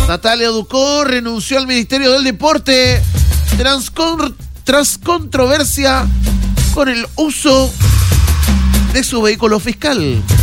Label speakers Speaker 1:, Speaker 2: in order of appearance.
Speaker 1: Natalia Ducó renunció al Ministerio del Deporte tras controversia con el uso de su vehículo fiscal.